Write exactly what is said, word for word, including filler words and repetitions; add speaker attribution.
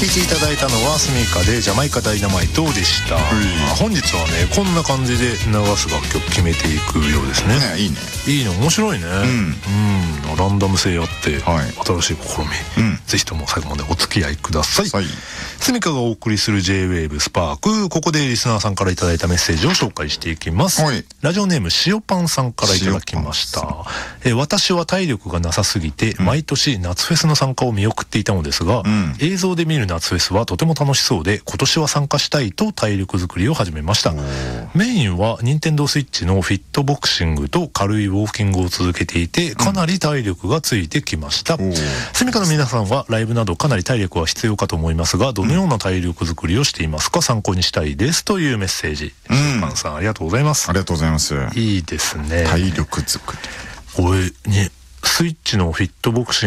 Speaker 1: 聴いていただいたのはスミカでジャマイカダイナマイトでした。本日はねこんな感じで流す楽曲決めていくようですね。
Speaker 2: ねいいね。
Speaker 1: いいね、面白いね。うん、うん、ランダム性あって、はい、新しい試み、うん、ぜひとも最後までお付き合いください。はい、スミカがお送りする ジェイウェーブ スパーク、ここでリスナーさんからいただいたメッセージを紹介していきます。はい、ラジオネーム塩パンさんからいただきました。え私は体力がなさすぎて、うん、毎年夏フェスの参加を見送っていたのですが、うん、映像で見る夏フェスはとても楽しそうで今年は参加したいと体力作りを始めました。メインは任天堂スイッチのフィットボクシングと軽いウォーキングを続けていてかなり体力がついてきました。スミカの皆さんはライブなどかなり体力は必要かと思いますがどのような体力作りをしていますか、参考にしたいですというメッセージ。シュウパンさんありがとうございます。
Speaker 2: ありがとうございます。
Speaker 1: いいですね、
Speaker 2: 体力作り。
Speaker 1: これねスイッチのフィットボクシング